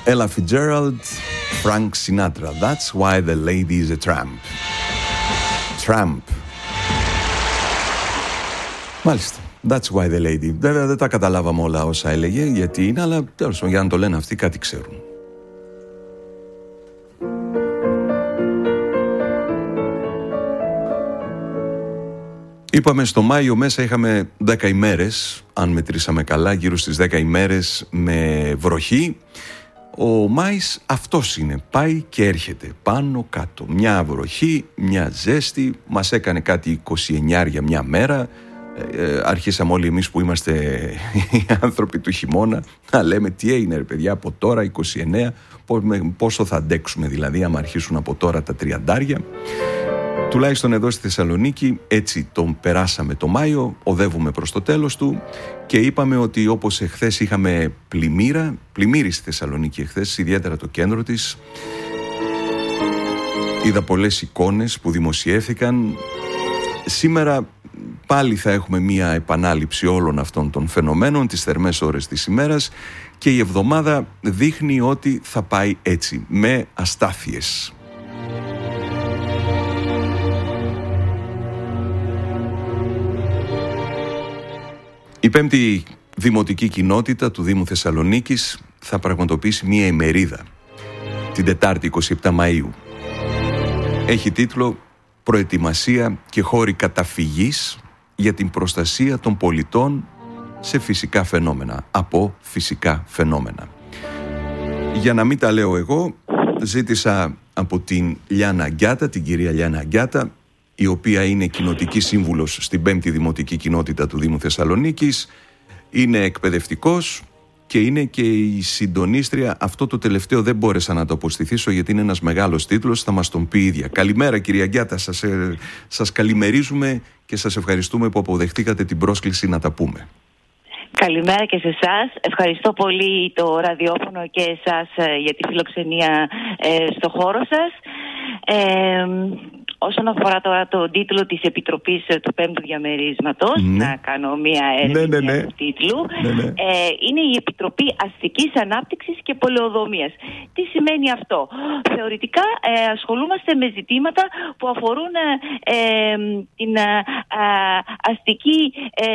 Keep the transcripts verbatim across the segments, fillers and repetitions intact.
Ella Fitzgerald, Frank Sinatra. That's why the lady is a tramp. Tramp. Μάλιστα. That's why the lady. Βέβαια δεν τα καταλάβαμε όλα όσα έλεγε, γιατί είναι, αλλά τέλος πάντων, για να το λένε αυτοί κάτι ξέρουν. Είπαμε στο Μάιο μέσα είχαμε δέκα ημέρες, αν μετρήσαμε καλά, γύρω στις δέκα ημέρες με βροχή. Ο Μάης αυτός είναι, πάει και έρχεται πάνω κάτω. Μια βροχή, μια ζέστη, μας έκανε κάτι είκοσι εννιά μια μέρα. Ε, αρχίσαμε όλοι εμείς που είμαστε οι άνθρωποι του χειμώνα να λέμε τι έγινε ρε παιδιά από τώρα είκοσι εννέα, πόσο θα αντέξουμε δηλαδή άμα αρχίσουν από τώρα τα τριαντάρια. Τουλάχιστον εδώ στη Θεσσαλονίκη έτσι τον περάσαμε το Μάιο, οδεύουμε προς το τέλος του και είπαμε ότι όπως εχθές είχαμε πλημμύρα, πλημμύρη στη Θεσσαλονίκη εχθές, ιδιαίτερα το κέντρο της. Είδα πολλές εικόνες που δημοσιεύθηκαν. Σήμερα πάλι θα έχουμε μία επανάληψη όλων αυτών των φαινομένων τις θερμές ώρες της ημέρας και η εβδομάδα δείχνει ότι θα πάει έτσι, με αστάθειες. Η πέμπτη δημοτική κοινότητα του Δήμου Θεσσαλονίκης θα πραγματοποιήσει μία ημερίδα την Τετάρτη εικοστή εβδόμη Μαΐου. Έχει τίτλο «Προετοιμασία και χώροι καταφυγής για την προστασία των πολιτών σε φυσικά φαινόμενα, από φυσικά φαινόμενα». Για να μην τα λέω εγώ, ζήτησα από την Λιάννα Αγκιάτα, την κυρία Λιάννα Αγκιάτα, η οποία είναι κοινοτική σύμβουλος στην πέμπτη δημοτική κοινότητα του Δήμου Θεσσαλονίκης, είναι εκπαιδευτικός και είναι και η συντονίστρια. Αυτό το τελευταίο δεν μπόρεσα να το αποστηθήσω γιατί είναι ένας μεγάλος τίτλος, θα μας τον πει η ίδια. Καλημέρα κυρία Αγκιάτα, σας, ε, σας καλημερίζουμε και σας ευχαριστούμε που αποδεχτήκατε την πρόσκληση να τα πούμε. Καλημέρα και σε εσάς. Ευχαριστώ πολύ το ραδιόφωνο και εσάς για τη φιλοξενία ε, στο χώρο σας. Ε, όσον αφορά τώρα τον τίτλο της Επιτροπής του Πέμπτου Διαμερίσματος, ναι. να κάνω μία έρευνα ναι, ναι, ναι. του τίτλου, ναι, ναι. Ε, είναι η Επιτροπή Αστικής Ανάπτυξης και Πολεοδομίας. Τι σημαίνει αυτό? Θεωρητικά ε, ασχολούμαστε με ζητήματα που αφορούν ε, ε, την ε, αστική, ε,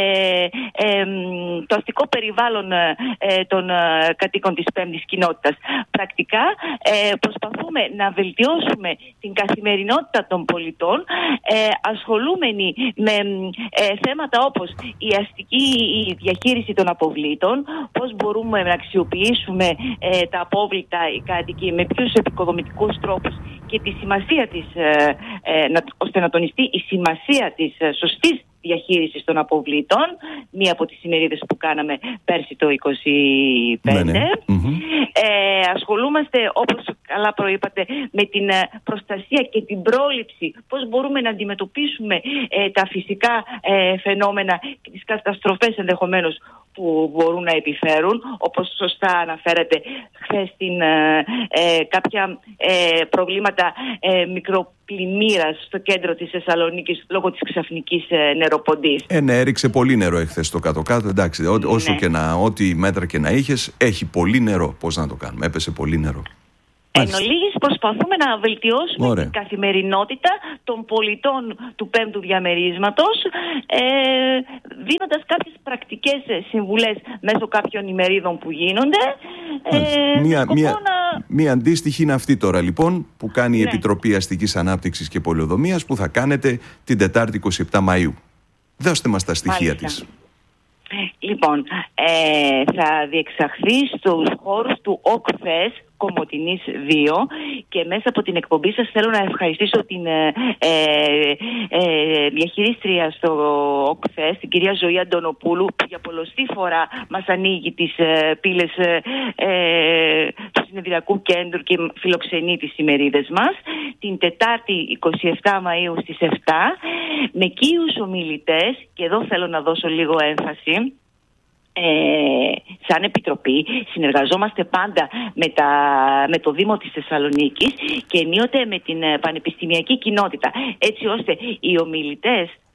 ε, το αστικό περιβάλλον ε, των ε, κατοίκων της πέμπτης κοινότητας. Πρακτικά ε, προσπαθούμε να βελτιώσουμε την καθημερινότητα των πολιτών, ε, ασχολούμενοι με ε, θέματα όπως η αστική η διαχείριση των αποβλήτων, πώς μπορούμε να αξιοποιήσουμε ε, τα απόβλητα οι κάτοικοι, με ποιους επικοδομητικούς τρόπους και τη σημασία της, ε, ε, να, ώστε να τονιστεί η σημασία της ε, σωστής διαχείρισης των αποβλήτων, μία από τις ημερίδες που κάναμε πέρσι το είκοσι πέντε. Ναι, ναι. Mm-hmm. Ε, ασχολούμαστε, όπως καλά προείπατε, με την προστασία και την πρόληψη, πώς μπορούμε να αντιμετωπίσουμε ε, τα φυσικά ε, φαινόμενα και τις καταστροφές ενδεχομένως που μπορούν να επιφέρουν, όπως σωστά αναφέρατε χθες την, ε, ε, κάποια ε, προβλήματα ε, μικροπλημμύρας στο κέντρο της Θεσσαλονίκης λόγω της ξαφνικής ε, νεροποντής. Ε, ναι, έριξε πολύ νερό εχθές στο κάτω-κάτω, εντάξει, ό, όσο ναι. και να, ό,τι μέτρα και να είχες, έχει πολύ νερό, πώς να το κάνουμε, έπεσε πολύ νερό. Εν ολίγης προσπαθούμε να βελτιώσουμε Ωραία. την καθημερινότητα των πολιτών του πέμπτου διαμερίσματος, ε, δίνοντας κάποιες πρακτικές συμβουλές μέσω κάποιων ημερίδων που γίνονται. Ε, μία, μία, να... μία αντίστοιχη είναι αυτή τώρα λοιπόν που κάνει η ναι. Επιτροπή Αστικής Ανάπτυξης και Πολεοδομίας, που θα κάνετε την Τετάρτη εικοστή εβδόμη Μαΐου. Δώστε μας τα στοιχεία Μάλιστα. της. Λοιπόν, ε, θα διεξαχθεί στους χώρους του ΟΚΦΕΣ Κομοτηνής δύο και μέσα από την εκπομπή σας θέλω να ευχαριστήσω την ε, ε, διαχειρίστρια στο ΟΚΦΕΣ, την κυρία Ζωή Αντωνοπούλου, που για πολλοστή φορά μας ανοίγει τις ε, πύλες ε, του συνεδριακού κέντρου και φιλοξενεί τις ημερίδες μας. Την Τετάρτη εικοστή εβδόμη Μαΐου στις επτά με κύριους ομιλητές, και εδώ θέλω να δώσω λίγο έμφαση. Ε, σαν Επιτροπή συνεργαζόμαστε πάντα με, τα, με το Δήμο της Θεσσαλονίκης και ενίοτε με την πανεπιστημιακή κοινότητα, έτσι ώστε οι ομιλητές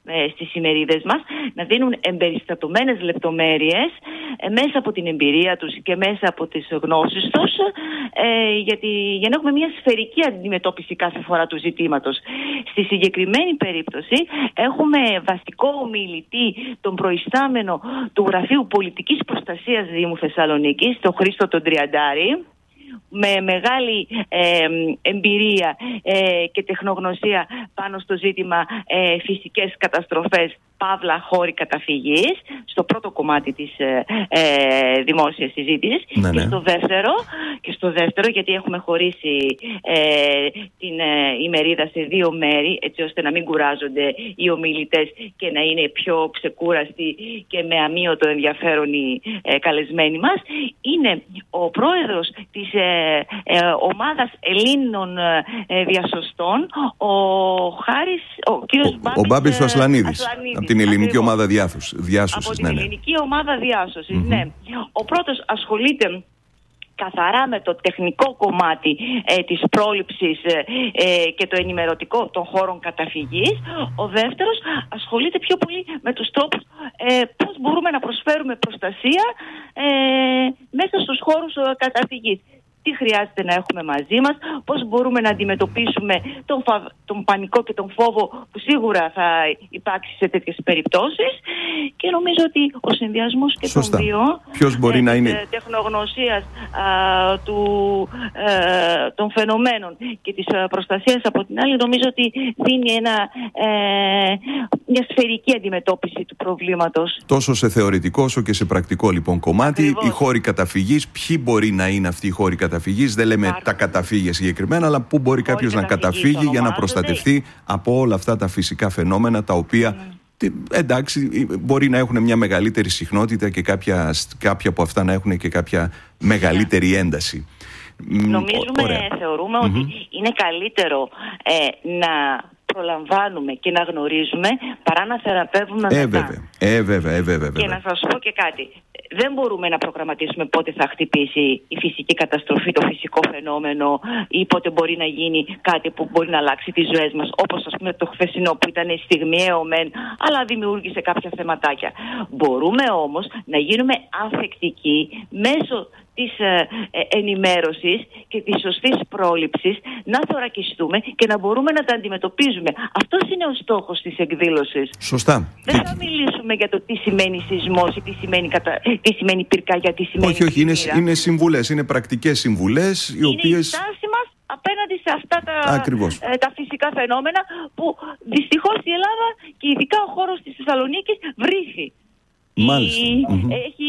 ε, στις ημερίδες μας, να δίνουν εμπεριστατωμένες λεπτομέρειες ε, μέσα από την εμπειρία τους και μέσα από τις γνώσεις τους, ε, γιατί, για να έχουμε μια σφαιρική αντιμετώπιση κάθε φορά του ζητήματος. Στη συγκεκριμένη περίπτωση έχουμε βασικό ομιλητή τον προϊστάμενο του Γραφείου Πολιτικής Προστασίας Δήμου Θεσσαλονίκης, τον Χρήστο τον Τριαντάρη, με μεγάλη ε, εμπειρία ε, και τεχνογνωσία πάνω στο ζήτημα ε, φυσικές καταστροφές, παύλα χώροι καταφυγής, στο πρώτο κομμάτι της ε, ε, δημόσιας συζήτησης. Ναι, ναι. Και στο δεύτερο, και στο δεύτερο γιατί έχουμε χωρίσει ε, την ε, ημερίδα σε δύο μέρη, έτσι ώστε να μην κουράζονται οι ομιλητές και να είναι πιο ξεκούραστοι και με αμείωτο ενδιαφέρον οι ε, καλεσμένοι μας, είναι ο πρόεδρος της ε, ε, ομάδας Ελλήνων ε, διασωστών, ο Χάρης, ο κύριος ο, ο Μπάμπης ο Ασλανίδης, από την ελληνική ακριβώς. ομάδα διάσωσης. Από την ναι, ναι. ελληνική ομάδα διάσωσης, Mm-hmm. ναι. Ο πρώτος ασχολείται καθαρά με το τεχνικό κομμάτι ε, της πρόληψης ε, ε, και το ενημερωτικό των χώρων καταφυγής. Ο δεύτερος ασχολείται πιο πολύ με τους τρόπους ε, πώς μπορούμε να προσφέρουμε προστασία ε, μέσα στους χώρους ε, καταφυγής. Τι χρειάζεται να έχουμε μαζί μας, πώς μπορούμε να αντιμετωπίσουμε τον, φα... τον πανικό και τον φόβο που σίγουρα θα υπάρξει σε τέτοιες περιπτώσεις, και νομίζω ότι ο συνδυασμός και Σωστά. των δύο, ποιος μπορεί ε, να της, είναι... τεχνογνωσίας α, του, ε, των φαινομένων και της προστασίας από την άλλη, νομίζω ότι δίνει ένα, ε, μια σφαιρική αντιμετώπιση του προβλήματος. Τόσο σε θεωρητικό όσο και σε πρακτικό λοιπόν κομμάτι. Ακριβώς. Οι χώροι καταφυγής, ποιοι μπορεί να είναι αυτοί οι χώροι καταφυγής, δεν λέμε Άρχι. τα καταφύγια συγκεκριμένα, αλλά πού μπορεί κάποιος να καταφύγει για να προστατευτεί από όλα αυτά τα φυσικά φαινόμενα, τα οποία mm. εντάξει, μπορεί να έχουν μια μεγαλύτερη συχνότητα και κάποια, κάποια από αυτά να έχουν και κάποια μεγαλύτερη ένταση. Νομίζουμε, Ωραία. θεωρούμε mm-hmm. ότι είναι καλύτερο ε, να προλαμβάνουμε και να γνωρίζουμε παρά να θεραπεύουμε ε, μετά. Βέβαια. Ε, βέβαια, ε, βέβαια, βέβαια. Και να σας πω και κάτι. Δεν μπορούμε να προγραμματίσουμε πότε θα χτυπήσει η φυσική καταστροφή, το φυσικό φαινόμενο, ή πότε μπορεί να γίνει κάτι που μπορεί να αλλάξει τις ζωές μας. Όπως ας πούμε το χθεσινό που ήταν στιγμιαίο μεν, αλλά δημιούργησε κάποια θεματάκια. Μπορούμε όμως να γίνουμε ανθεκτικοί μέσω της ε, ε, ενημέρωσης και της σωστής πρόληψης, να θωρακιστούμε και να μπορούμε να τα αντιμετωπίζουμε. Αυτός είναι ο στόχος της εκδήλωσης. Σωστά. Δεν θα μιλήσουμε για το τι σημαίνει σεισμός ή τι σημαίνει, κατα... τι σημαίνει πυρκαγιά, τι σημαίνει. Όχι, όχι, είναι, είναι συμβουλές, είναι πρακτικές συμβουλές, οι είναι οποίες... η στάση μας απέναντι σε αυτά τα, ε, τα φυσικά φαινόμενα που δυστυχώς η Ελλάδα και ειδικά ο χώρος της Θεσσαλονίκης βρήθη. Μάλιστα. Η, Mm-hmm. έχει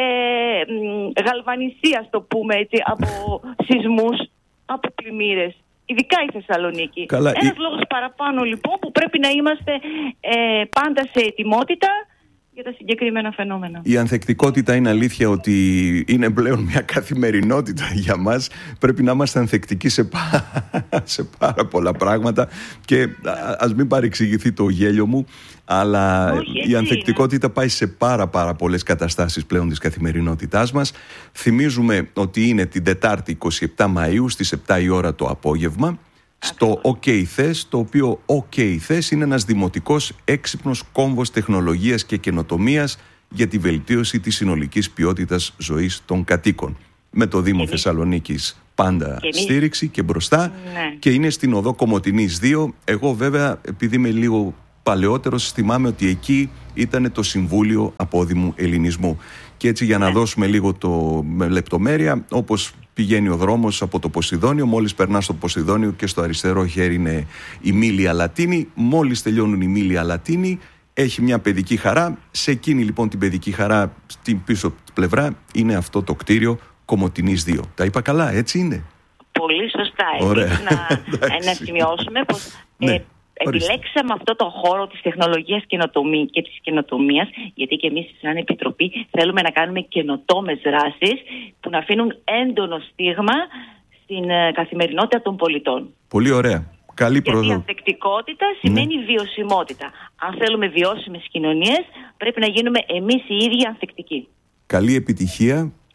ε, γαλβανιστεί, ας το πούμε έτσι, από σεισμούς, από πλημμύρες. Ειδικά η Θεσσαλονίκη. Καλά, Ένας η... λόγος παραπάνω λοιπόν που πρέπει να είμαστε ε, πάντα σε ετοιμότητα για τα συγκεκριμένα φαινόμενα. Η ανθεκτικότητα είναι αλήθεια ότι είναι πλέον μια καθημερινότητα για μας. Πρέπει να είμαστε ανθεκτικοί σε, πά... σε πάρα πολλά πράγματα και ας μην παρεξηγηθεί το γέλιο μου, αλλά όχι, η ανθεκτικότητα είναι. Πάει σε πάρα πάρα πολλές καταστάσεις πλέον της καθημερινότητάς μας. Θυμίζουμε ότι είναι την Τετάρτη εικοστή εβδόμη Μαΐου στις επτά η ώρα το απόγευμα, στο OK Θες, το οποίο OK Θες είναι ένας δημοτικός έξυπνος κόμβος τεχνολογίας και καινοτομίας για τη βελτίωση της συνολικής ποιότητας ζωής των κατοίκων. Με το Δήμο Θεσσαλονίκης πάντα και στήριξη και μπροστά, ναι. Και είναι στην οδό Κομοτηνής δύο. Εγώ βέβαια, επειδή είμαι λίγο παλαιότερος, θυμάμαι ότι εκεί ήταν το Συμβούλιο Απόδημου Ελληνισμού. Και έτσι για να ναι. δώσουμε λίγο το, με λεπτομέρεια, όπως πηγαίνει ο δρόμος από το Ποσειδόνιο, μόλις περνά στο Ποσειδόνιο και στο αριστερό χέρι είναι η Μήλια Λατίνη. Μόλις τελειώνουν η Μήλια Λατίνη, έχει μια παιδική χαρά. Σε εκείνη λοιπόν την παιδική χαρά, στην πίσω πλευρά, είναι αυτό το κτίριο Κομοτηνής δύο. Τα είπα καλά, έτσι είναι? Πολύ σωστά. Ωραία. να, να σημειώσουμε πως ναι. ε, επιλέξαμε αυτό το χώρο της τεχνολογίας και της καινοτομίας, γιατί και εμείς σαν Επιτροπή θέλουμε να κάνουμε καινοτόμες δράσεις που να αφήνουν έντονο στίγμα στην ε, καθημερινότητα των πολιτών. Πολύ ωραία. Καλή Γιατί η ανθεκτικότητα σημαίνει ναι. βιωσιμότητα. Αν θέλουμε βιώσιμες κοινωνίες, πρέπει να γίνουμε εμείς οι ίδιοι ανθεκτικοί. Καλή επιτυχία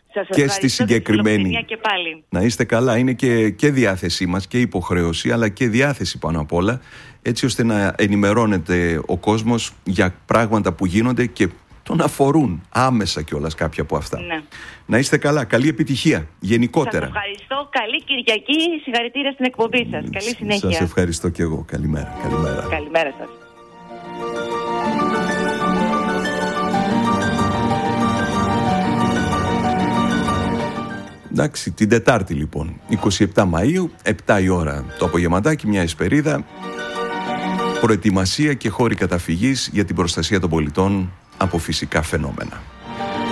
Σας και στη συγκεκριμένη. Και πάλι. Να είστε καλά. Είναι και, και διάθεσή μας και υποχρέωση, αλλά και διάθεση πάνω απ' όλα, έτσι ώστε να ενημερώνεται ο κόσμος για πράγματα που γίνονται και τον αφορούν άμεσα κιόλας κάποια από αυτά. Ναι. Να είστε καλά. Καλή επιτυχία γενικότερα. Σας ευχαριστώ. Καλή Κυριακή. Συγχαρητήρια στην εκπομπή σας. Καλή συνέχεια. Σας ευχαριστώ κι εγώ. Καλημέρα. Καλημέρα. Καλημέρα σας. Εντάξει, την Τετάρτη λοιπόν, εικοστή εβδόμη Μαΐου, επτά η ώρα το απογευματάκι, μια εσπερίδα, προετοιμασία και χώροι καταφυγής για την προστασία των πολιτών από φυσικά φαινόμενα.